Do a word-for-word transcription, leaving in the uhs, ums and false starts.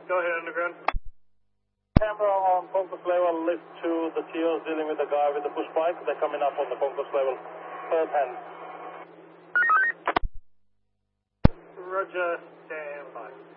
Go ahead, underground. Camera on concourse level, lift to the T Os dealing with the guy with the push bike. They're coming up on the concourse level. Third hand. Roger, stand by.